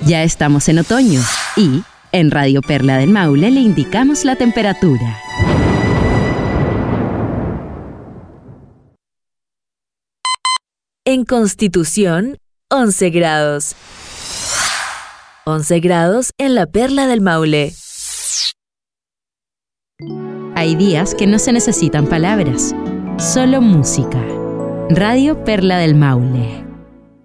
Ya estamos en otoño y en Radio Perla del Maule le indicamos la temperatura. En Constitución, 11 grados. 11 grados en la Perla del Maule. Hay días que no se necesitan palabras, solo música. Radio Perla del Maule.